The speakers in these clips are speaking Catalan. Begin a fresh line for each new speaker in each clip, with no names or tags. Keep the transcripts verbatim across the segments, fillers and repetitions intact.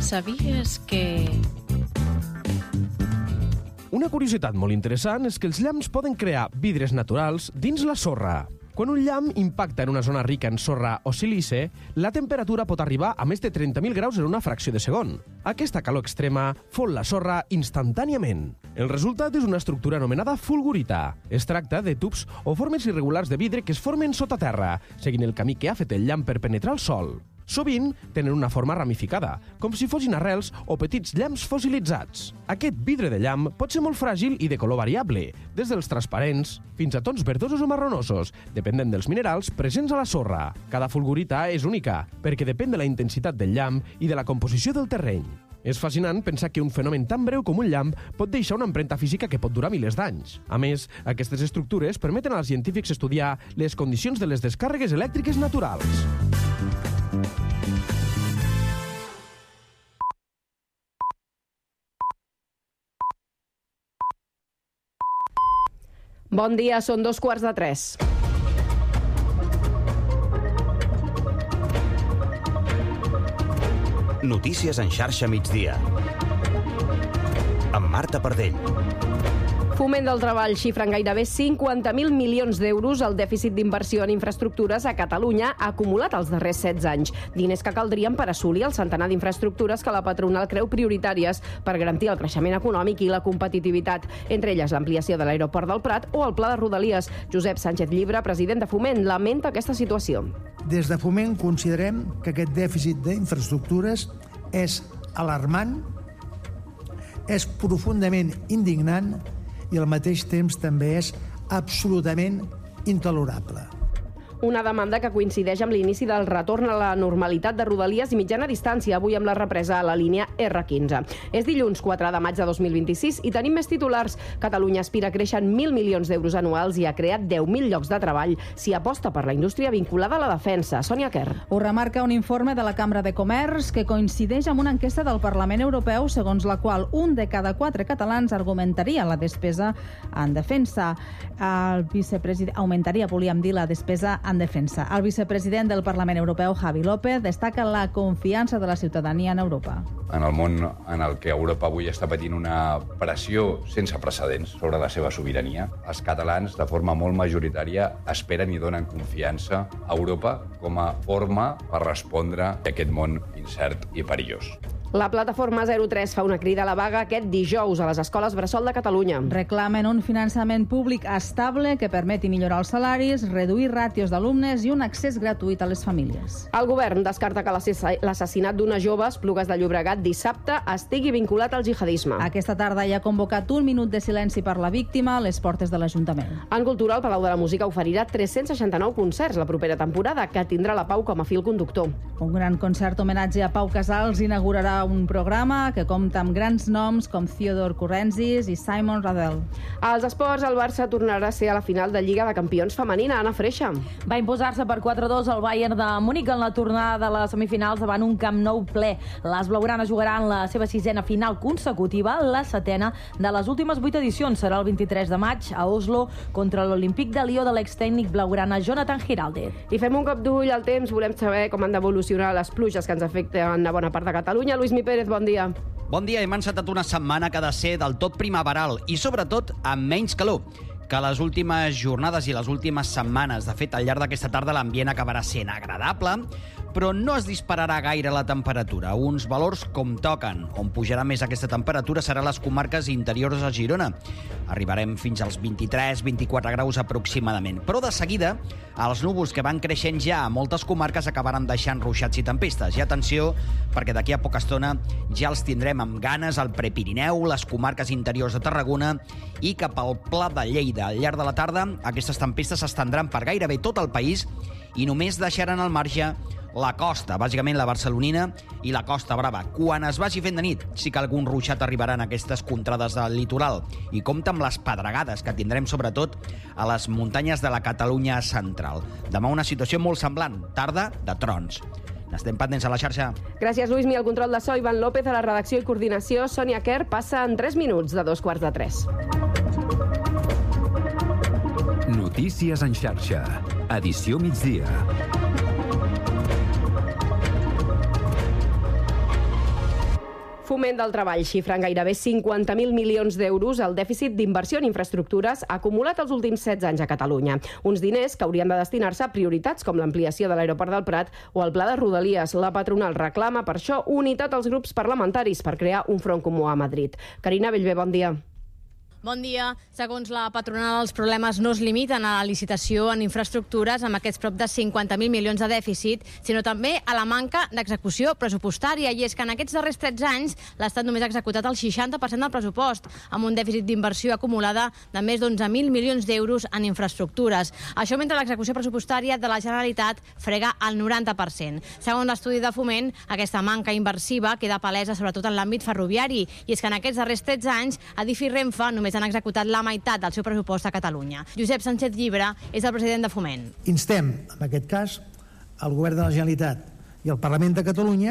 Sabies que...
Una curiositat molt interessant és que els llamps poden crear vidres naturals dins la sorra. Quan un llamp impacta en una zona rica en sorra o sílice, la temperatura pot arribar a més de trenta mil graus en una fracció de segon. Aquesta calor extrema fon la sorra instantàniament. El resultat és una estructura anomenada fulgurita. Es tracta de tubs o formes irregulars de vidre que es formen sota terra, seguint el camí que ha fet el llamp per penetrar el sòl. Sovint tenen una forma ramificada, com si fossin arrels o petits llamps fossilitzats. Aquest vidre de llamp pot ser molt fràgil i de color variable, des dels transparents fins a tons verdosos o marronosos, depenent dels minerals presents a la sorra. Cada fulgurita és única, perquè depèn de la intensitat del llamp i de la composició del terreny. És fascinant pensar que un fenomen tan breu com un llamp pot deixar una empremta física que pot durar milers d'anys. A més, aquestes estructures permeten als científics estudiar les condicions de les descàrregues elèctriques naturals.
Bon dia, són dos quarts de tres.
Notícies en xarxa migdia. Amb Marta Pardell.
Foment del Treball xifra en gairebé cinquanta mil milions d'euros el dèficit d'inversió en infraestructures a Catalunya acumulat els darrers setze anys. Diners que caldrien per assolir el centenar d'infraestructures que la patronal creu prioritàries per garantir el creixement econòmic i la competitivitat, entre elles l'ampliació de l'aeroport del Prat o el pla de Rodalies. Josep Sánchez Llibre, president de Foment, lamenta aquesta situació.
Des de Foment considerem que aquest dèficit d'infraestructures és alarmant, és profundament indignant i al mateix temps també és absolutament intolerable.
Una demanda que coincideix amb l'inici del retorn a la normalitat de Rodalies i mitjana distància, avui amb la represa a la línia erre quinze. És dilluns quatre de maig de dos mil vint-i-sis i tenim més titulars. Catalunya aspira a créixer en mil milions d'euros anuals i ha creat deu mil llocs de treball si aposta per la indústria vinculada a la defensa. Sònia Kerr.
Ho remarca un informe de la Cambra de Comerç que coincideix amb una enquesta del Parlament Europeu segons la qual un de cada quatre catalans argumentaria la despesa en defensa. El vicepresident augmentaria, volíem dir, la despesa en defensa. El vicepresident del Parlament Europeu, Javi López, destaca la confiança de la ciutadania en Europa.
En el món en el que Europa avui està patint una pressió sense precedents sobre la seva sobirania, els catalans, de forma molt majoritària, esperen i donen confiança a Europa com a forma per respondre a aquest món incert i perillós.
La plataforma zero tres fa una crida a la vaga aquest dijous a les escoles bressol de Catalunya.
Reclamen un finançament públic estable que permeti millorar els salaris, reduir ràtios d'alumnes i un accés gratuït a les famílies.
El govern descarta que l'assassinat d'una jove a Esplugues de Llobregat dissabte estigui vinculat al jihadisme.
Aquesta tarda hi ha convocat un minut de silenci per la víctima a les portes de l'Ajuntament.
En cultura, el Palau de la Música oferirà tres-cents seixanta-nou concerts la propera temporada, que tindrà la Pau com a fil conductor.
Un gran concert homenatge a Pau Casals inaugurarà un programa que compta amb grans noms com Theodor Currenzis i Simon Rattle.
Als esports, el Barça tornarà a ser a la final de Lliga de Campions femenina. Anna Freixa.
Va imposar-se per quatre a dos al Bayern de Múnich en la tornada de les semifinals davant un Camp Nou ple. Les blaugranes jugaran la seva sisena final consecutiva, la setena de les últimes vuit edicions. Serà el vint-i-tres de maig a Oslo contra l'Olímpic de Lió de l'extècnic blaugrana Jonathan Giralde.
I fem un cop d'ull al temps. Volem saber com han d'evolucionar les pluges que ens afecten a bona part de Catalunya. Luis Mi Pérez, bon dia.
Bon dia, hem encetat una setmana que ha de ser del tot primaveral i sobretot amb menys calor que les últimes jornades i les últimes setmanes. De fet, al llarg d'aquesta tarda l'ambient acabarà sent agradable, però no es dispararà gaire la temperatura. Uns valors com toquen. On pujarà més aquesta temperatura serà les comarques interiors a Girona. Arribarem fins als vint-i-tres vint-i-quatre graus aproximadament. Però de seguida, els núvols que van creixent ja a moltes comarques acabaran deixant ruixats i tempestes. I atenció, perquè d'aquí a poca estona ja els tindrem amb ganes al Prepirineu, les comarques interiors de Tarragona i cap al Pla de Lleida. Al llarg de la tarda, aquestes tempestes s'estendran per gairebé tot el país i només deixaran al marge la costa, bàsicament la barcelonina i la Costa Brava. Quan es vagi fent de nit, sí que algun ruixat arribarà en aquestes contrades del litoral. I compta amb les pedregades que tindrem sobretot a les muntanyes de la Catalunya central. Demà una situació molt semblant, tarda de trons. N'estem pendents a la xarxa.
Gràcies, Luismi. El control de so, Ivan López, a la redacció i coordinació, Sònia Kerr, passa en tres minuts de dos quarts de tres.
Notícies en xarxa. Edició migdia.
Foment del Treball xifra en gairebé cinquanta mil milions d'euros el dèficit d'inversió en infraestructures acumulat els últims setze anys a Catalunya. Uns diners que haurien de destinar-se a prioritats com l'ampliació de l'aeroport del Prat o el pla de Rodalies. La patronal reclama per això unitat als grups parlamentaris per crear un front comú a Madrid. Carina Bellver, bon dia.
Bon dia. Segons la patronal, els problemes no es limiten a la licitació en infraestructures amb aquests prop de cinquanta mil milions de dèficit, sinó també a la manca d'execució pressupostària. I és que en aquests darrers tretze anys l'Estat només ha executat el seixanta per cent del pressupost, amb un dèficit d'inversió acumulada de més d'onze mil milions d'euros en infraestructures. Això mentre l'execució pressupostària de la Generalitat frega el noranta per cent. Segons l'estudi de Foment, aquesta manca inversiva queda palesa sobretot en l'àmbit ferroviari. I és que en aquests darrers tretze anys Adif i Renfe només han executat la meitat del seu pressupost a Catalunya. Josep Sánchez Llibre és el president de Foment.
Instem, en aquest cas, el govern de la Generalitat i el Parlament de Catalunya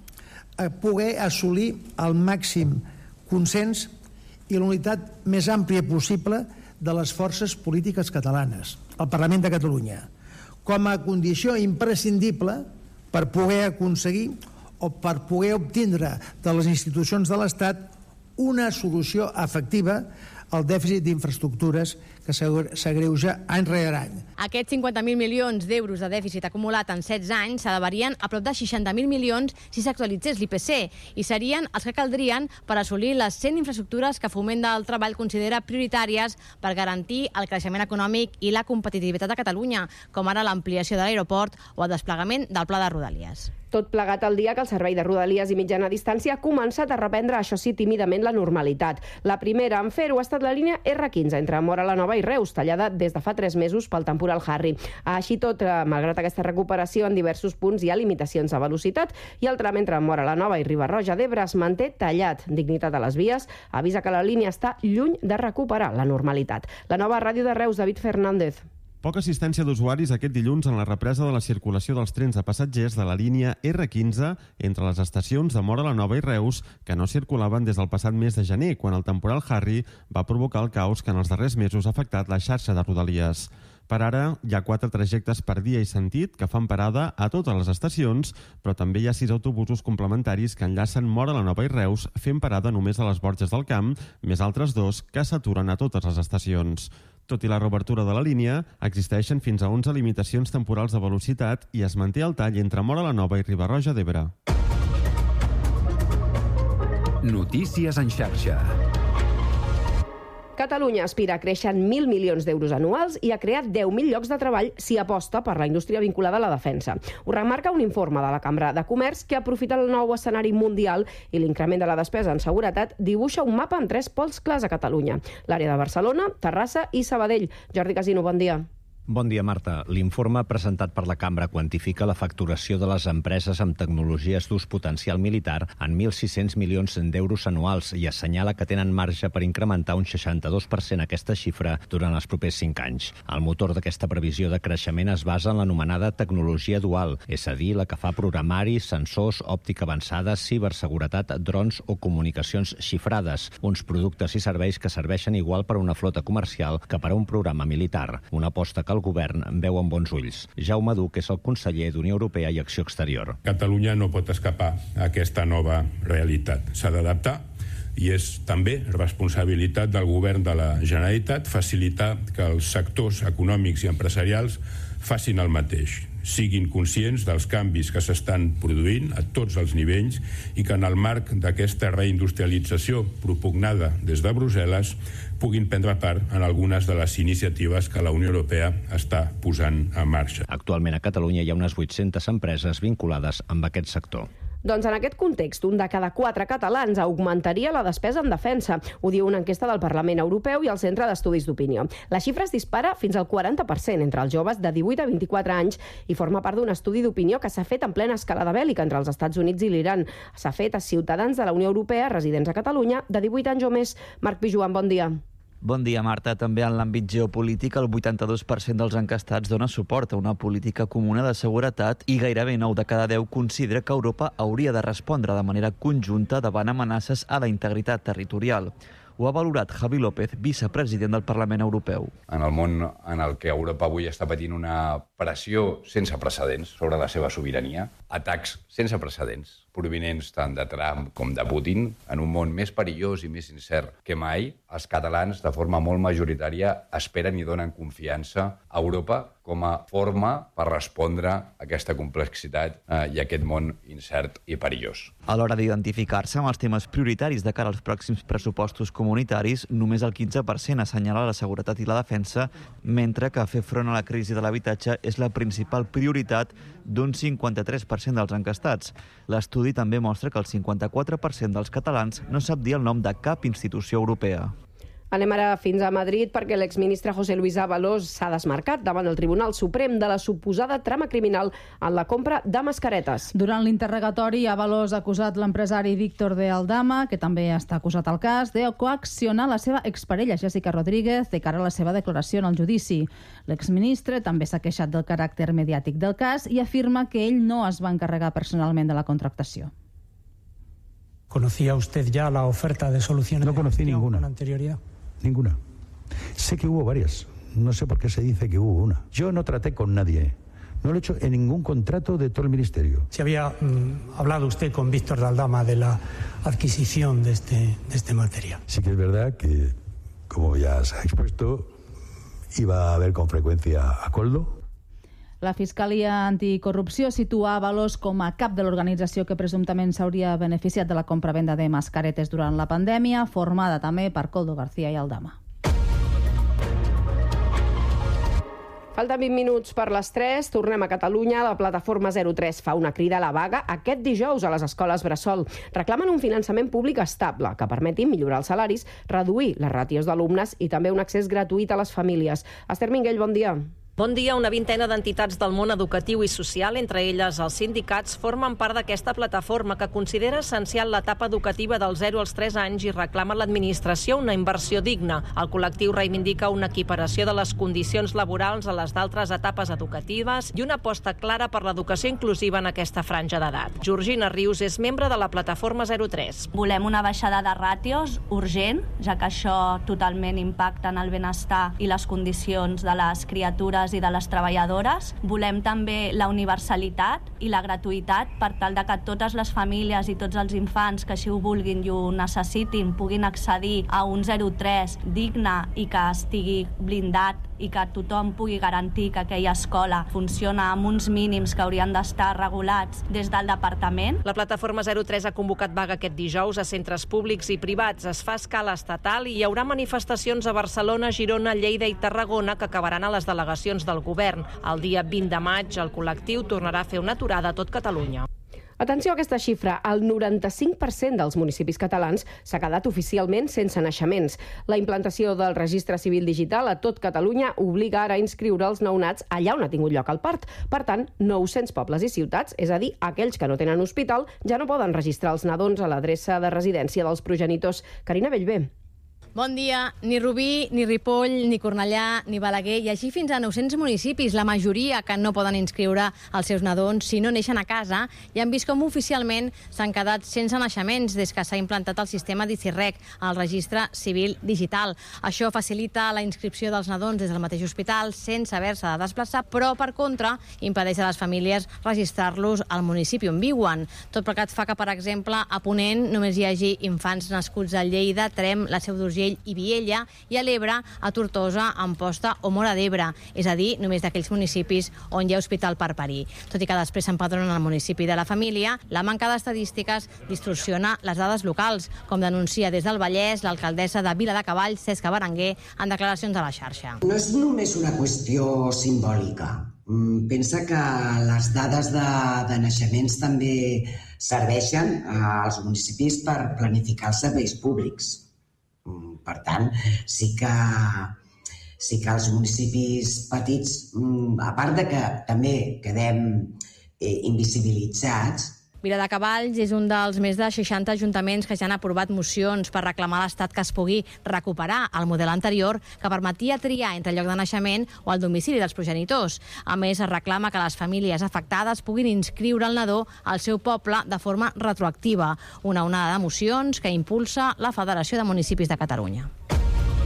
a poder assolir el màxim consens i la unitat més àmplia possible de les forces polítiques catalanes, el Parlament de Catalunya, com a condició imprescindible per poder aconseguir o per poder obtindre de les institucions de l'Estat una solució efectiva al dèficit d'infraestructures que s'agreuja any rere any.
Aquests cinquanta mil milions d'euros de dèficit acumulat en setze anys s'elevarien a prop de seixanta mil milions si s'actualitzés l'I P C i serien els que caldrien per assolir les cent infraestructures que Foment del Treball considera prioritàries per garantir el creixement econòmic i la competitivitat a Catalunya, com ara l'ampliació de l'aeroport o el desplegament del pla de Rodalies.
Tot plegat al dia que el servei de Rodalies i mitjana distància ha començat a reprendre, això sí, tímidament la normalitat. La primera en fer-ho ha estat la línia R quinze entre Móra la Nova i Reus, tallada des de fa tres mesos pel temporal Harry. Així tot, malgrat aquesta recuperació en diversos punts hi ha limitacions de velocitat i el tram entre Móra la Nova i Riba-roja d'Ebre es manté tallat. Dignitat a les vies avisa que la línia està lluny de recuperar la normalitat. La Nova Ràdio de Reus, David Fernández.
Poca assistència d'usuaris aquest dilluns en la represa de la circulació dels trens de passatgers de la línia R quinze entre les estacions de Móra la Nova i Reus, que no circulaven des del passat mes de gener, quan el temporal Harry va provocar el caos que en els darrers mesos ha afectat la xarxa de Rodalies. Per ara, hi ha quatre trajectes per dia i sentit que fan parada a totes les estacions, però també hi ha sis autobusos complementaris que enllacen Móra la Nova i Reus, fent parada només a les Borges del Camp, més altres dos que s'aturen a totes les estacions. Tot i la reobertura de la línia, existeixen fins a onze limitacions temporals de velocitat i es manté el tall entre Móra la Nova i Riba-roja d'Ebre.
Notícies en xarxa.
Catalunya aspira a créixer en mil milions d'euros anuals i a crear deu mil llocs de treball si aposta per la indústria vinculada a la defensa. Ho remarca un informe de la Cambra de Comerç que aprofita el nou escenari mundial i l'increment de la despesa en seguretat dibuixa un mapa amb tres pols clars a Catalunya. L'àrea de Barcelona, Terrassa i Sabadell. Jordi Casino, bon dia.
Bon dia, Marta. L'informe presentat per la Cambra quantifica la facturació de les empreses amb tecnologies d'ús potencial militar en mil sis-cents milions d'euros anuals i assenyala que tenen marge per incrementar un seixanta-dos per cent aquesta xifra durant els propers cinc anys. El motor d'aquesta previsió de creixement es basa en l'anomenada tecnologia dual, és a dir, la que fa programari, sensors, òptica avançada, ciberseguretat, drons o comunicacions xifrades, uns productes i serveis que serveixen igual per a una flota comercial que per a un programa militar, una aposta que el govern veu amb bons ulls. Jaume Duch és el conseller d'Unió Europea i Acció Exterior.
Catalunya no pot escapar a aquesta nova realitat. S'ha d'adaptar i és també responsabilitat del govern de la Generalitat facilitar que els sectors econòmics i empresarials facin el mateix, siguin conscients dels canvis que s'estan produint a tots els nivells i que en el marc d'aquesta reindustrialització propugnada des de Brussel·les puguin prendre part en algunes de les iniciatives que la Unió Europea està posant en marxa.
Actualment a Catalunya hi ha unes vuit-centes empreses vinculades amb aquest sector.
Doncs en aquest context, un de cada quatre catalans augmentaria la despesa en defensa. Ho diu una enquesta del Parlament Europeu i el Centre d'Estudis d'Opinió. La xifra es dispara fins al quaranta per cent entre els joves de divuit a vint-i-quatre anys i forma part d'un estudi d'opinió que s'ha fet en plena escalada bèl·lica entre els Estats Units i l'Iran. S'ha fet a ciutadans de la Unió Europea residents a Catalunya de divuit anys o més. Marc Pijuan, bon dia.
Bon dia, Marta. També en l'àmbit geopolític, el vuitanta-dos per cent dels enquestats dona suport a una política comuna de seguretat i gairebé nou de cada deu considera que Europa hauria de respondre de manera conjunta davant amenaces a la integritat territorial. Ho ha valorat Javi López, vicepresident del Parlament Europeu.
En el món en el que Europa avui està patint una pressió sense precedents sobre la seva sobirania, atacs sense precedents provinents tant de Trump com de Putin, en un món més perillós i més incert que mai, els catalans, de forma molt majoritària, esperen i donen confiança a Europa com a forma per respondre a aquesta complexitat eh, i a aquest món incert i perillós.
A l'hora d'identificar-se amb els temes prioritaris de cara als pròxims pressupostos comunitaris, només el quinze per cent assenyala la seguretat i la defensa, mentre que fer front a la crisi de l'habitatge és la principal prioritat d'un cinquanta-tres per cent dels enquestats. L'estudi també mostra que el cinquanta-quatre per cent dels catalans no sap dir el nom de cap institució europea.
Anem ara fins a Madrid perquè l'exministre José Luis Ábalos s'ha desmarcat davant el Tribunal Suprem de la suposada trama criminal en la compra de mascaretes.
Durant l'interrogatori, Ábalos ha acusat l'empresari Víctor de Aldama, que també està acusat al cas, de coaccionar la seva exparella Jessica Rodríguez de cara a la seva declaració en el judici. L'exministre també s'ha queixat del caràcter mediàtic del cas i afirma que ell no es va encarregar personalment de la contractació.
¿Conocía usted ya la oferta de soluciones?
No conocí ninguna.
¿Con anterioridad?
Ninguna. Sé que hubo varias. No sé por qué se dice que hubo una. Yo no traté con nadie. No lo he hecho en ningún contrato de todo el ministerio.
¿Se había mmm, hablado usted con Víctor de Aldama de la adquisición de este, de este material?
Sí que es verdad que, como ya se ha expuesto, iba a haber con frecuencia a Coldo.
La Fiscalia Anticorrupció situa Ábalos com a cap de l'organització que presumptament s'hauria beneficiat de la compra-venda de mascaretes durant la pandèmia, formada també per Coldo García i Aldama.
Falten vint minuts per les tres, tornem a Catalunya. La plataforma zero tres fa una crida a la vaga aquest dijous a les escoles bressol. Reclamen un finançament públic estable que permeti millorar els salaris, reduir les ràtios d'alumnes i també un accés gratuït a les famílies. Esther Minguell, bon dia.
Bon dia. Una vintena d'entitats del món educatiu i social, entre elles els sindicats, formen part d'aquesta plataforma que considera essencial l'etapa educativa dels zero als tres anys i reclama a l'administració una inversió digna. El col·lectiu reivindica una equiparació de les condicions laborals a les d'altres etapes educatives i una aposta clara per l'educació inclusiva en aquesta franja d'edat. Georgina Rius és membre de la plataforma zero tres.
Volem una baixada de ràtios urgent, ja que això totalment impacta en el benestar i les condicions de les criatures i de les treballadores. Volem també la universalitat i la gratuïtat per tal de que totes les famílies i tots els infants que així ho vulguin i ho necessitin puguin accedir a un zero tres digne i que estigui blindat i que tothom pugui garantir que aquella escola funciona amb uns mínims que haurien d'estar regulats des del departament.
La plataforma zero tres ha convocat vaga aquest dijous a centres públics i privats. Es fa a escala estatal i hi haurà manifestacions a Barcelona, Girona, Lleida i Tarragona que acabaran a les delegacions del govern. El dia vint de maig el col·lectiu tornarà a fer una aturada a tot Catalunya.
Atenció a aquesta xifra, el noranta-cinc per cent dels municipis catalans s'ha quedat oficialment sense naixements. La implantació del registre civil digital a tot Catalunya obliga ara a inscriure els nounats allà on ha tingut lloc el part. Per tant, nou-cents pobles i ciutats, és a dir, aquells que no tenen hospital, ja no poden registrar els nadons a l'adreça de residència dels progenitors. Carina Bellver.
Bon dia. Ni Rubí, ni Ripoll, ni Cornellà, ni Balaguer, i així fins a nou-cents municipis, la majoria que no poden inscriure els seus nadons si no neixen a casa, i han vist com oficialment s'han quedat sense naixements des que s'ha implantat el sistema d'ICIRREC, el registre civil digital. Això facilita la inscripció dels nadons des del mateix hospital sense haver-se de desplaçar, però, per contra, impedeix a les famílies registrar-los al municipi on viuen. Tot plegat fa que, per exemple, a Ponent només hi hagi infants nascuts a Lleida, Trem, la Seu d'Urgell i Viella, i a l'Ebre, a Tortosa, Amposta o Móra d'Ebre, és a dir, només d'aquells municipis on hi ha hospital per parir. Tot i que després s'empadronen al municipi de la família, la manca d'estadístiques distorsiona les dades locals, com denuncia des del Vallès l'alcaldessa de Viladecavalls, Cesca Berenguer, en declaracions a la xarxa.
No és només una qüestió simbòlica. Pensa que les dades de, de naixements també serveixen als municipis per planificar els serveis públics. Per tant, sí que, sí que els municipis petits, a part de que també quedem eh, invisibilitzats,
Viladecavalls és un dels més de seixanta ajuntaments que ja han aprovat mocions per reclamar a l'Estat que es pugui recuperar el model anterior que permetia triar entre el lloc de naixement o el domicili dels progenitors. A més, es reclama que les famílies afectades puguin inscriure el nadó al seu poble de forma retroactiva, una onada de mocions que impulsa la Federació de Municipis de Catalunya.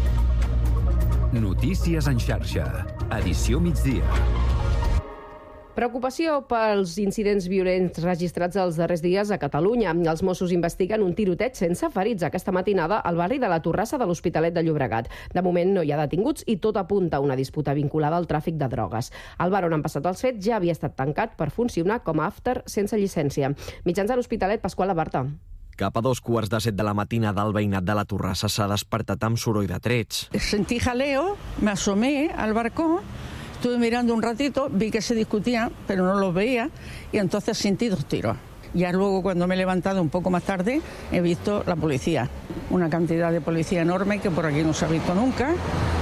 Notícies en xarxa. Edició migdia.
Preocupació pels incidents violents registrats els darrers dies a Catalunya. Els Mossos investiguen un tiroteig sense ferits aquesta matinada al barri de la Torrassa de l'Hospitalet de Llobregat. De moment no hi ha detinguts i tot apunta a una disputa vinculada al tràfic de drogues. El bar on han passat els fets ja havia estat tancat per funcionar com a after sense llicència. Mitjans a l'Hospitalet, Pasqual Abarta.
Cap a dos quarts de set de la matinada, el veïnat de la Torrassa s'ha despertat amb soroll de trets.
Sentí jaleo, me asomé al balcón. Estuve mirando un ratito, vi que se discutían, pero no los veía, y entonces sentí dos tiros. Ya luego, cuando me he levantado un poco más tarde, he visto la policía. Una cantidad de policía enorme que por aquí no se ha visto nunca,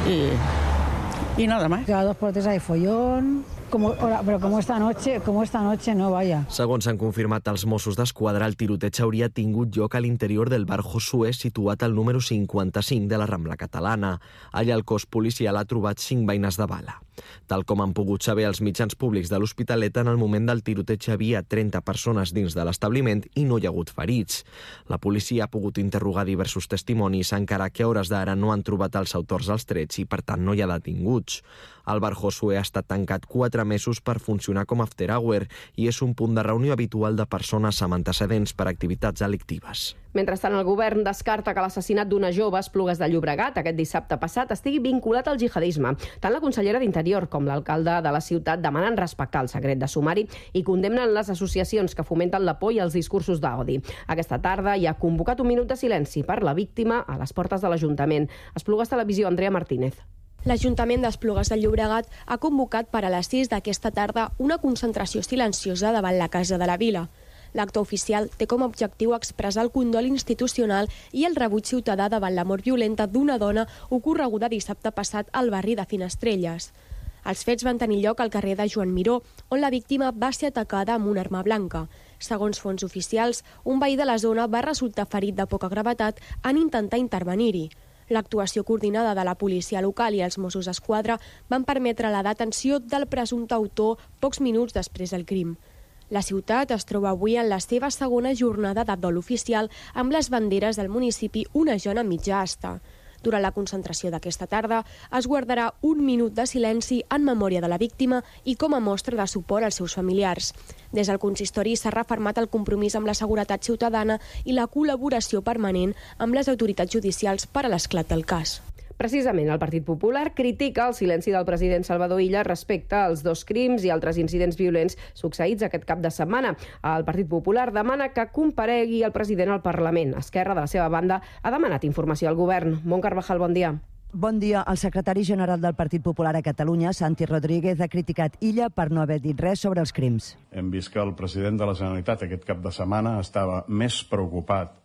y, y nada más.
Cada dos por tres hay follón. Como, però com esta noche, com esta noche no, vaya.
Segons han confirmat els Mossos d'Esquadra, el tiroteig hauria tingut lloc a l'interior del bar Josué, situat al número cinquanta-cinc de la Rambla Catalana. Allà el cos policial ha trobat cinc beines de bala. Tal com han pogut saber els mitjans públics de l'Hospitalet, en el moment del tiroteig hi havia trenta persones dins de l'establiment i no hi ha hagut ferits. La policia ha pogut interrogar diversos testimonis, encara que a hores d'ara no han trobat els autors dels trets i, per tant, no hi ha detinguts. El bar Josué ha estat tancat quatre mesos per funcionar com after hour i és un punt de reunió habitual de persones amb antecedents per activitats delictives.
Mentrestant, el govern descarta que l'assassinat d'una jove a Esplugues de Llobregat aquest dissabte passat estigui vinculat al jihadisme. Tant la consellera d'Interior com l'alcalde de la ciutat demanen respectar el secret de sumari i condemnen les associacions que fomenten la por i els discursos d'odi. Aquesta tarda hi ha convocat un minut de silenci per la víctima a les portes de l'Ajuntament. Esplugues Televisió, Andrea Martínez.
L'Ajuntament d'Esplugues de Llobregat ha convocat per a les sis d'aquesta tarda una concentració silenciosa davant la Casa de la Vila. L'acte oficial té com a objectiu expressar el condol institucional i el rebuig ciutadà davant la mort violenta d'una dona ocorreguda dissabte passat al barri de Finestrelles. Els fets van tenir lloc al carrer de Joan Miró, on la víctima va ser atacada amb una arma blanca. Segons fonts oficials, un veí de la zona va resultar ferit de poca gravetat en intentar intervenir-hi. L'actuació coordinada de la policia local i els Mossos d'Esquadra van permetre la detenció del presumpte autor pocs minuts després del crim. La ciutat es troba avui en la seva segona jornada de dol oficial amb les banderes del municipi onejant a mitja asta. Durant la concentració d'aquesta tarda es guardarà un minut de silenci en memòria de la víctima i com a mostra de suport als seus familiars. Des del consistori s'ha refermat el compromís amb la seguretat ciutadana i la col·laboració permanent amb les autoritats judicials per a l'esclat del cas.
Precisament, el Partit Popular critica el silenci del president Salvador Illa respecte als dos crims i altres incidents violents succeïts aquest cap de setmana. El Partit Popular demana que comparegui el president al Parlament. Esquerra, de la seva banda, ha demanat informació al govern. Mont Carvajal, bon dia.
Bon dia. El secretari general del Partit Popular a Catalunya, Santi Rodríguez, ha criticat Illa per no haver dit res sobre els crims.
Hem vist que el president de la Generalitat aquest cap de setmana estava més preocupat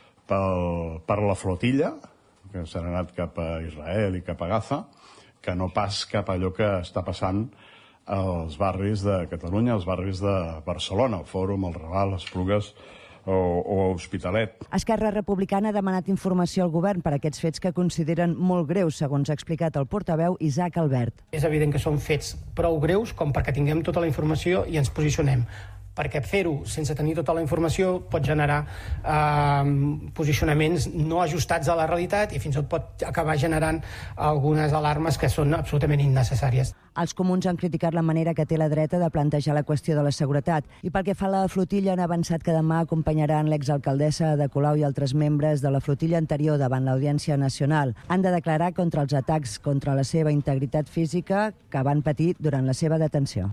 pel, per la flotilla, que s'han anat cap a Israel i cap a Gaza, que no pas cap a allò que està passant als barris de Catalunya, als barris de Barcelona, el Fòrum, el Raval, Esplugues o, o Hospitalet.
Esquerra Republicana ha demanat informació al govern per aquests fets que consideren molt greus, segons ha explicat el portaveu Isaac Albert.
És evident que són fets prou greus com perquè tinguem tota la informació i ens posicionem, perquè fer-ho sense tenir tota la informació pot generar eh, posicionaments no ajustats a la realitat i fins i tot pot acabar generant algunes alarmes que són absolutament innecessàries.
Els comuns han criticat la manera que té la dreta de plantejar la qüestió de la seguretat i pel que fa a la flotilla han avançat que demà acompanyaran l'exalcaldessa de Colau i altres membres de la flotilla anterior davant l'Audiència Nacional. Han de declarar contra els atacs contra la seva integritat física que van patir durant la seva detenció.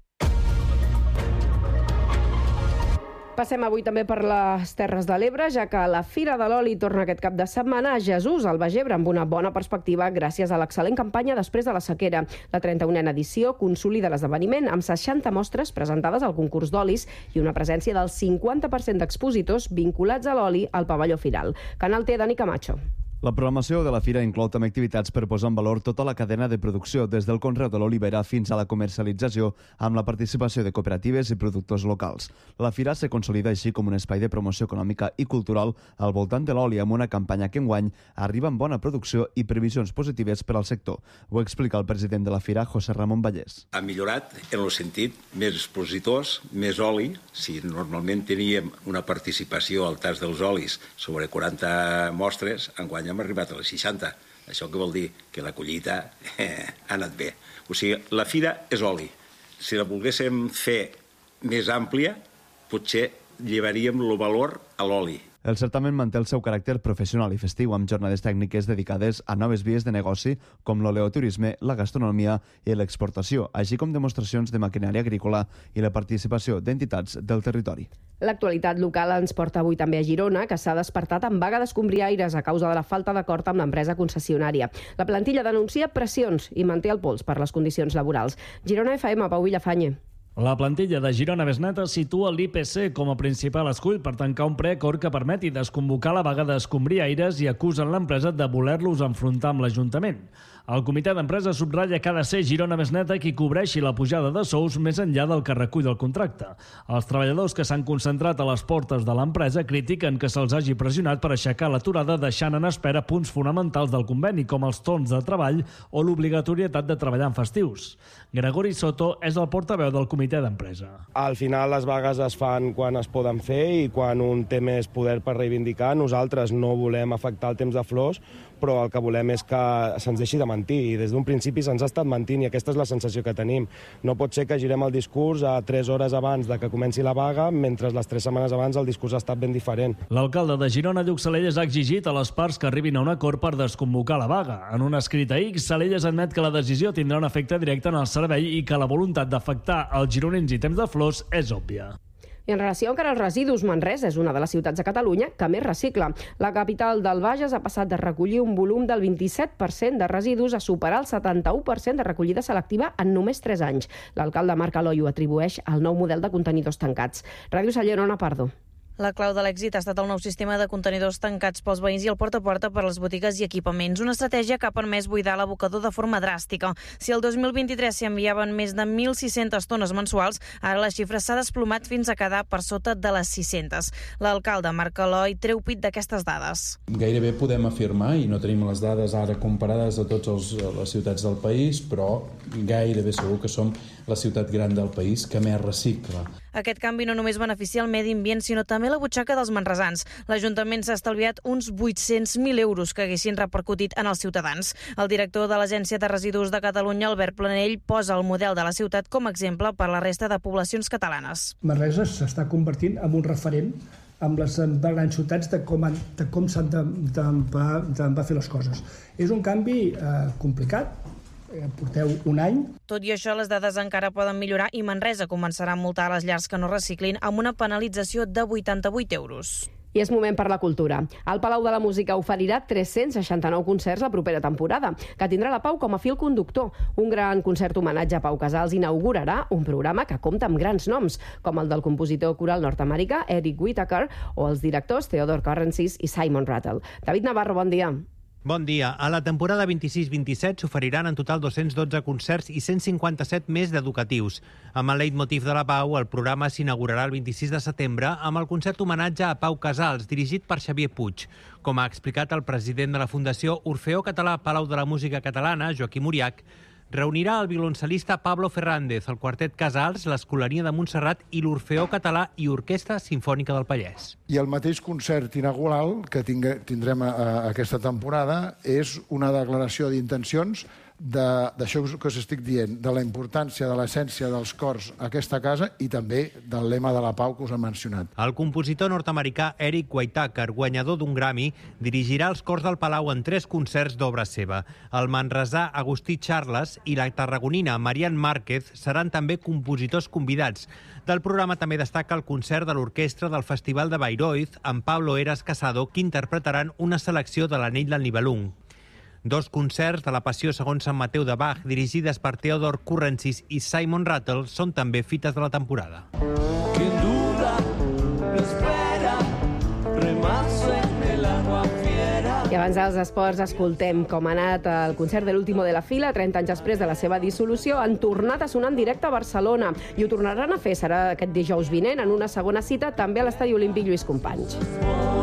Passem avui també per les Terres de l'Ebre, ja que la Fira de l'Oli torna aquest cap de setmana a Jesús, al Baix Ebre, amb una bona perspectiva gràcies a l'excel·lent campanya després de la sequera. La trenta-unena edició consolida l'esdeveniment amb seixanta mostres presentades al concurs d'olis i una presència del cinquanta per cent d'expositors vinculats a l'oli al pavelló firal. Canal T, Dani Camacho.
La programació de la fira inclou també activitats per posar en valor tota la cadena de producció, des del conreu de l'olivera fins a la comercialització, amb la participació de cooperatives i productors locals. La fira se consolida així com un espai de promoció econòmica i cultural al voltant de l'oli, amb una campanya que enguany arriba amb bona producció i previsions positives per al sector. Ho explica el president de la fira, José Ramon Vallès.
Ha millorat en el sentit més expositors, més oli. Si normalment teníem una participació al tas dels olis sobre quaranta mostres, enguany hem arribat a les seixanta. Això què vol dir? Que la collita eh, ha anat bé. O sigui, la fira és oli. Si la volguéssim fer més àmplia, potser llevaríem el valor a l'oli.
El certamen manté el seu caràcter professional i festiu, amb jornades tècniques dedicades a noves vies de negoci, com l'oleoturisme, la gastronomia i l'exportació, així com demostracions de maquinària agrícola i la participació d'entitats del territori.
L'actualitat local ens porta avui també a Girona, que s'ha despertat amb vaga d'escombriaires a causa de la falta d'acord amb l'empresa concessionària. La plantilla denuncia pressions i manté el pols per les condicions laborals. Girona F M, Pau Villafañe.
La plantilla de Girona Besneta situa l'I P C com a principal escull per tancar un preacord que permeti desconvocar la vaga d'escombriaires i acusen l'empresa de voler-los enfrontar amb l'Ajuntament. El comitè d'empresa subratlla que ha de ser Girona Besneta qui cobreixi la pujada de sous més enllà del que recull el contracte. Els treballadors que s'han concentrat a les portes de l'empresa critiquen que se'ls hagi pressionat per aixecar l'aturada deixant en espera punts fonamentals del conveni com els torns de treball o l'obligatorietat de treballar en festius. Gregori Soto és el portaveu del comitè d'empresa.
Al final les vagues es fan quan es poden fer i quan un té més poder per reivindicar. Nosaltres no volem afectar el temps de flors, però el que volem és que se'ns deixi de mentir i des d'un principi se'ns ha estat mentint i aquesta és la sensació que tenim. No pot ser que girem el discurs a tres hores abans de que comenci la vaga, mentre les tres setmanes abans el discurs ha estat ben diferent.
L'alcalde de Girona, Lluc Salelles, ha exigit a les parts que arribin a un acord per desconvocar la vaga. En un escrit a X, Salelles admet que la decisió tindrà un efecte directe en el servei i que la voluntat d'afectar els gironins i temps de flors és òbvia.
I en relació encara als residus, Manresa és una de les ciutats de Catalunya que més recicla. La capital del Bages ha passat de recollir un volum del vint-i-set per cent de residus a superar el setanta-u per cent de recollida selectiva en només tres anys. L'alcalde Marc Aloi ho atribueix al nou model de contenidors tancats. Ràdio Sallent, Ona Pardo.
La clau de l'èxit ha estat el nou sistema de contenidors tancats pels veïns i el porta a porta per les botigues i equipaments. Una estratègia que ha permès buidar l'abocador de forma dràstica. Si el dos mil vint-i-tres s'hi enviaven més de mil sis-centes tones mensuals, ara la xifra s'ha desplomat fins a quedar per sota de les sis-centes. L'alcalde Marc Aloi treu pit d'aquestes dades.
Gairebé podem afirmar, i no tenim les dades ara comparades de totes les ciutats del país, però gairebé segur que som la ciutat gran del país que més recicla.
Aquest canvi no només beneficia el medi ambient, sinó també la butxaca dels manresans. L'Ajuntament s'ha estalviat uns vuit-cents mil euros que haguessin repercutit en els ciutadans. El director de l'Agència de Residus de Catalunya, Albert Planell, posa el model de la ciutat com a exemple per la resta de poblacions catalanes.
Manresa s'està convertint en un referent amb les grans ciutats de com, han, de com s'han de, de, de, de, de fer les coses. És un canvi eh, complicat, porteu un any.
Tot i això, les dades encara poden millorar i Manresa començarà a multar les llars que no reciclin amb una penalització de vuitanta-vuit euros.
I és moment per la cultura. El Palau de la Música oferirà tres-cents seixanta-nou concerts la propera temporada, que tindrà la Pau com a fil conductor. Un gran concert homenatge a Pau Casals inaugurarà un programa que compta amb grans noms, com el del compositor coral nord-americà Eric Whittaker o els directors Theodore Currencies i Simon Rattle. David Navarro, bon dia.
Bon dia. A la temporada vint-i-sis vint-i-set s'oferiran en total dos-cents dotze concerts i cent cinquanta-set més d'educatius. Amb el leitmotiv de la Pau, el programa s'inaugurarà el vint-i-sis de setembre amb el concert homenatge a Pau Casals, dirigit per Xavier Puig. Com ha explicat el president de la Fundació Orfeó Català Palau de la Música Catalana, Joaquim Uriach, reunirà el violoncel·lista Pablo Fernández, el quartet Casals, l'Escolania de Montserrat i l'Orfeó Català i Orquestra Simfònica del Pallès.
I el mateix concert inaugural que tindrem a, a aquesta temporada és una declaració d'intencions d'això que us estic dient, de la importància de l'essència dels cors a aquesta casa i també del lema de la pau que us he mencionat.
El compositor nord-americà Eric Whittaker, guanyador d'un Grammy, dirigirà els cors del Palau en tres concerts d'obra seva. El manresà Agustí Charles i la tarragonina Marian Márquez seran també compositors convidats. Del programa també destaca el concert de l'orquestra del Festival de Bayreuth amb Pablo Eras Casado, que interpretaran una selecció de l'Anell del Nibelung. Dos concerts de la Passió segons Sant Mateu de Bach, dirigides per Theodore Currencies i Simon Rattle, són també fites de la temporada. Quien duda, no espera, remanso en el agua fiera.
I abans dels esports escoltem com ha anat el concert de l'Último de la Fila. trenta anys després de la seva dissolució han tornat a sonar en directe a Barcelona i ho tornaran a fer, serà aquest dijous vinent en una segona cita també a l'Estadi Olímpic Lluís Companys.